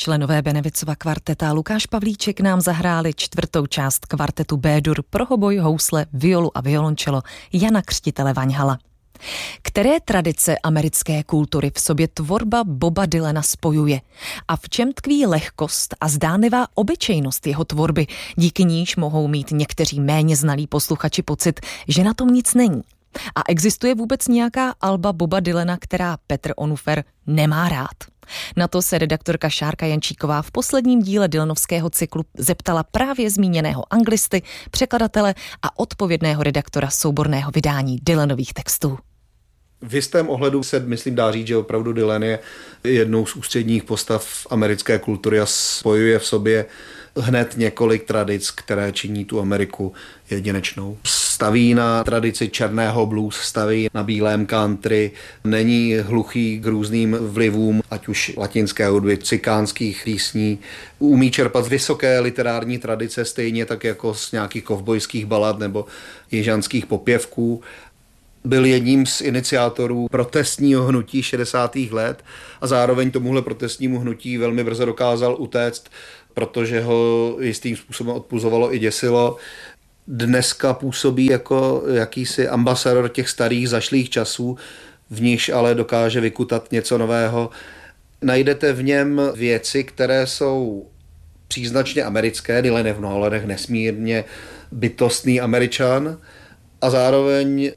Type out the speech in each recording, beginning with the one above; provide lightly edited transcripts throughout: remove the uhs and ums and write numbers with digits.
Členové Benevicova kvarteta Lukáš Pavlíček nám zahráli čtvrtou část kvartetu B-dur pro hoboj, housle, violu a violončelo Jana Křtitele Vaňhala. Které tradice americké kultury v sobě tvorba Boba Dylana spojuje? A v čem tkví lehkost a zdánlivá obyčejnost jeho tvorby, díky níž mohou mít někteří méně znalí posluchači pocit, že na tom nic není? A existuje vůbec nějaká alba Boba Dylana, která Petr Onufer nemá rád? Na to se redaktorka Šárka Jančíková v posledním díle Dylanovského cyklu zeptala právě zmíněného anglisty, překladatele a odpovědného redaktora souborného vydání Dylanových textů. V jistém ohledu se, myslím, dá říct, že opravdu Dylan je jednou z ústředních postav americké kultury a spojuje v sobě hned několik tradic, které činí tu Ameriku jedinečnou. Staví na tradici černého blues, staví na bílém country, není hluchý k různým vlivům, ať už latinské hudby, cikánských písní. Umí čerpat z vysoké literární tradice, stejně tak jako z nějakých kovbojských balad nebo jižanských popěvků. Byl jedním z iniciátorů protestního hnutí 60. let a zároveň tomuhle protestnímu hnutí velmi brzo dokázal utéct, protože ho jistým způsobem odpuzovalo i děsilo. Dneska působí jako jakýsi ambasador těch starých zašlých časů, v nichž ale dokáže vykutat něco nového. Najdete v něm věci, které jsou příznačně americké, Dylan je v mnoha ohledech nesmírně bytostný Američan a zároveň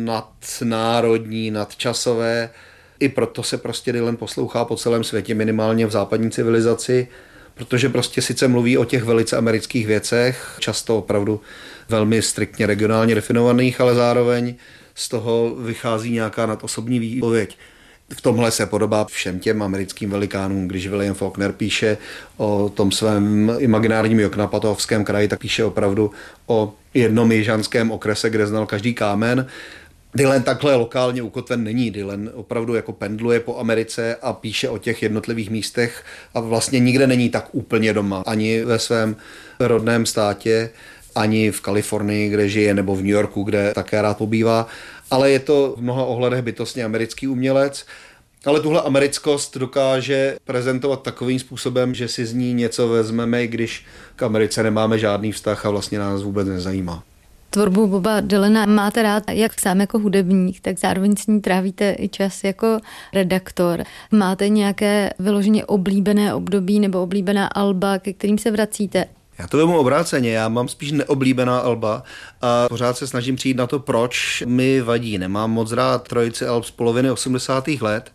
nadnárodní, nadčasové. I proto se prostě Dylan poslouchá po celém světě, minimálně v západní civilizaci, protože prostě sice mluví o těch velice amerických věcech, často opravdu velmi striktně regionálně definovaných, ale zároveň z toho vychází nějaká nadosobní výpověď. V tomhle se podobá všem těm americkým velikánům. Když William Faulkner píše o tom svém imaginárním Joknapatovském kraji, tak píše opravdu o jednom jižanském okrese, kde znal každý kámen. Dylan takhle lokálně ukotven není. Dylan opravdu jako pendluje po Americe a píše o těch jednotlivých místech a vlastně nikde není tak úplně doma. Ani ve svém rodném státě, ani v Kalifornii, kde žije, nebo v New Yorku, kde také rád pobývá. Ale je to v mnoha ohledech bytostně americký umělec. Ale tuhle americkost dokáže prezentovat takovým způsobem, že si z ní něco vezmeme, i když k Americe nemáme žádný vztah a vlastně nás vůbec nezajímá. Tvorbu Boba Dylana máte rád jak sám jako hudebník, tak zároveň s ní trávíte i čas jako redaktor. Máte nějaké vyloženě oblíbené období nebo oblíbená alba, ke kterým se vracíte? Já to vemu obráceně, já mám spíš neoblíbená alba a pořád se snažím přijít na to, proč mi vadí. Nemám moc rád trojici alb z poloviny 80. let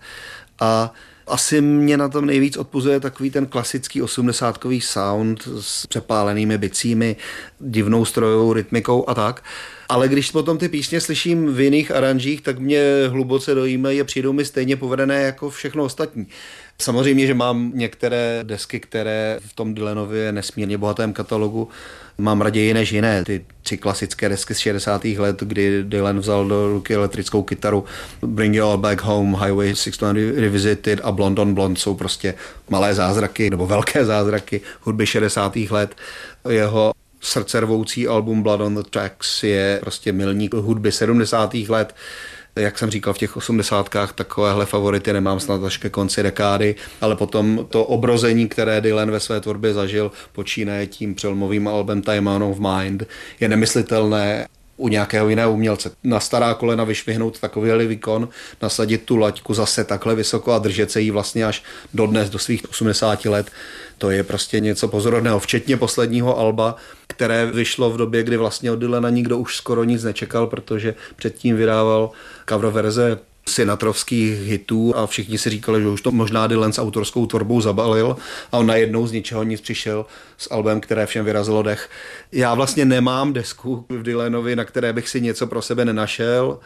a asi mě na tom nejvíc odpuzuje takový ten klasický 80kový sound s přepálenými bicími, divnou strojovou rytmikou a tak. Ale když potom ty písně slyším v jiných aranžích, tak mě hluboce dojímají a přijdou mi stejně povedené jako všechno ostatní. Samozřejmě, že mám některé desky, které v tom Dylanově nesmírně bohatém katalogu mám raději než jiné. Ty 3 klasické desky z 60. let, kdy Dylan vzal do ruky elektrickou kytaru, Bring It All Back Home, Highway 601 Revisited a Blonde on Blonde jsou prostě malé zázraky nebo velké zázraky hudby 60. let. Jeho srdcervoucí album Blood on the Tracks je prostě milník hudby 70. let. Jak jsem říkal, v těch 80kách takovéhle favority nemám snad až ke konci dekády, ale potom to obrození, které Dylan ve své tvorbě zažil, počínaje tím přelomovým albem Time Out of Mind, je nemyslitelné u nějakého jiného umělce. Na stará kolena vyšvihnout takovýhle výkon, nasadit tu laťku zase takhle vysoko a držet se jí vlastně až dodnes, do svých 80 let, to je prostě něco pozorovného, včetně posledního alba, které vyšlo v době, kdy vlastně od Dylana nikdo už skoro nic nečekal, protože předtím vydával cover verze sinatrovských hitů a všichni si říkali, že už to možná Dylan s autorskou tvorbou zabalil a on najednou z ničeho nic přišel s albem, které všem vyrazilo dech. Já vlastně nemám desku v Dylanovi, na které bych si něco pro sebe nenašel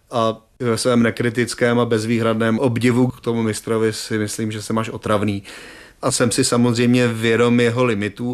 a ve svém nekritickém a bezvýhradném obdivu k tomu mistrovi si myslím, že jsem až otravný. A jsem si samozřejmě vědom jeho limitů.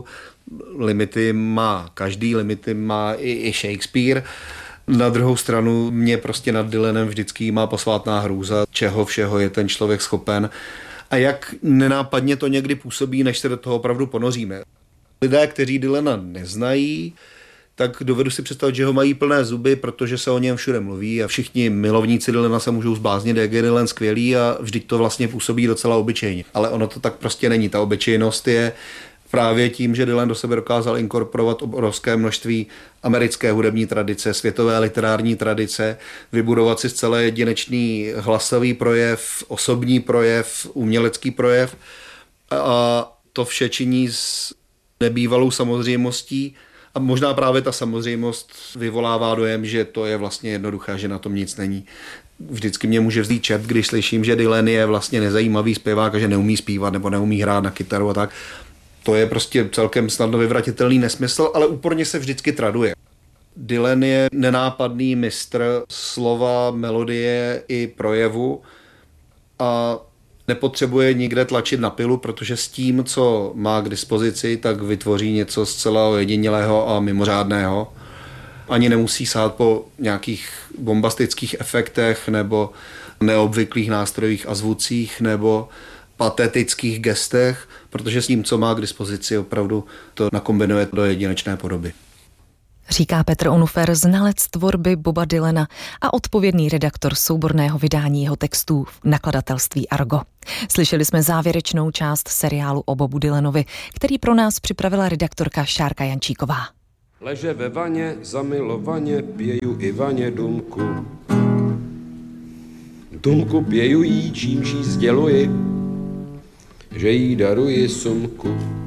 Limity má každý, limity má i Shakespeare. Na druhou stranu mě prostě nad Dylanem vždycky má posvátná hrůza, čeho všeho je ten člověk schopen. A jak nenápadně to někdy působí, než se do toho opravdu ponoříme. Lidé, kteří Dylana neznají, tak dovedu si představit, že ho mají plné zuby, protože se o něm všude mluví a všichni milovníci Dylana se můžou zbláznit, jak je Dylan skvělý a vždyť to vlastně působí docela obyčejně. Ale ono to tak prostě není. Ta obyčejnost je právě tím, že Dylan do sebe dokázal inkorporovat obrovské množství americké hudební tradice, světové literární tradice, vybudovat si zcela jedinečný hlasový projev, osobní projev, umělecký projev a to vše činí s nebývalou samozřejmostí a možná právě ta samozřejmost vyvolává dojem, že to je vlastně jednoduché, že na tom nic není. Vždycky mě může vzít čert, když slyším, že Dylan je vlastně nezajímavý zpěvák a že neumí zpívat nebo neumí hrát na kytaru a tak. To je prostě celkem snadno vyvratitelný nesmysl, ale úporně se vždycky traduje. Dylan je nenápadný mistr slova, melodie i projevu a nepotřebuje nikde tlačit na pilu, protože s tím, co má k dispozici, tak vytvoří něco zcela ojedinělého a mimořádného. Ani nemusí sát po nějakých bombastických efektech nebo neobvyklých nástrojích a zvucích nebo patetických gestech, protože s tím, co má k dispozici, opravdu to nakombinuje do jedinečné podoby. Říká Petr Onufer, znalec tvorby Boba Dylana a odpovědný redaktor souborného vydání jeho textů v nakladatelství Argo. Slyšeli jsme závěrečnou část seriálu o Bobu Dylanovi, který pro nás připravila redaktorka Šárka Jančíková. Leže ve vaně, zamilovaně, pěju i vaně dumku. Dumku pěju jí, čímž jí sděluji, že jí daruji sumku.